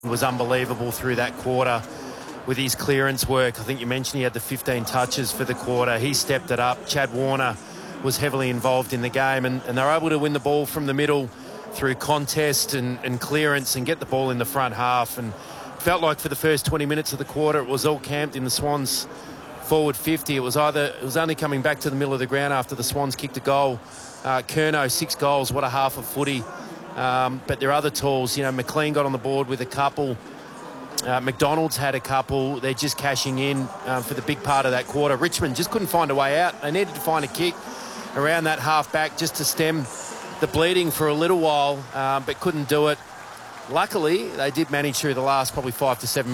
Was unbelievable through that quarter with his clearance work. I think you mentioned he had the 15 touches for the quarter. He stepped it up. Chad Warner was heavily involved in the game, and they were able to win the ball from the middle through contest and clearance and get the ball in the front half. And felt like for the first 20 minutes of the quarter, it was all camped in the Swans forward 50. It was only coming back to the middle of the ground after the Swans kicked a goal. Curnow, 6 goals, what a half a footy. But there are other tools. You know, McLean got on the board with a couple. McDonald's had a couple. They're just cashing in for the big part of that quarter. Richmond just couldn't find a way out. They needed to find a kick around that half back just to stem the bleeding for a little while, but couldn't do it. Luckily, they did manage through the last probably 5 to 7